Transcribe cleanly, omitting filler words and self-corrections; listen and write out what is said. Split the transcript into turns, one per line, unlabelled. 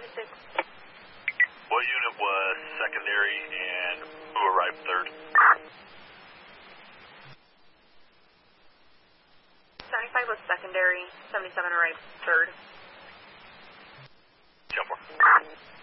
76.
What unit was secondary and who arrived third?
75 was secondary, 77 arrived third.